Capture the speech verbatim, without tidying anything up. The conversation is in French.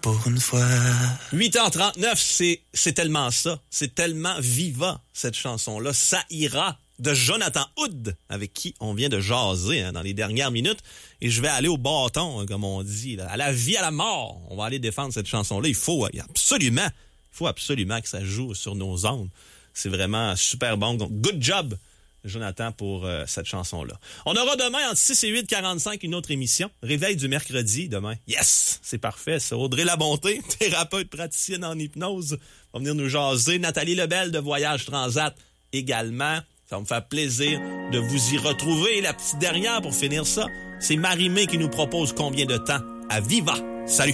pour une fois. huit heures trente-neuf, c'est, c'est tellement ça. C'est tellement viva, cette chanson-là. Ça ira, de Jonathan Hood, avec qui on vient de jaser hein, dans les dernières minutes. Et je vais aller au bâton, hein, comme on dit, là, à la vie, à la mort. On va aller défendre cette chanson-là. Il faut absolument, il faut absolument que ça joue sur nos ondes. C'est vraiment super bon. Donc, good job, Jonathan, pour euh, cette chanson-là. On aura demain, entre six et huit quarante-cinq, une autre émission. Réveil du mercredi, demain. Yes! C'est parfait, ça. Audrey Labonté, thérapeute praticienne en hypnose, va venir nous jaser. Nathalie Lebel, de Voyage Transat, également. Ça va me faire plaisir de vous y retrouver. Et la petite dernière, pour finir ça, c'est Marie-Mé qui nous propose combien de temps à Viva. Salut!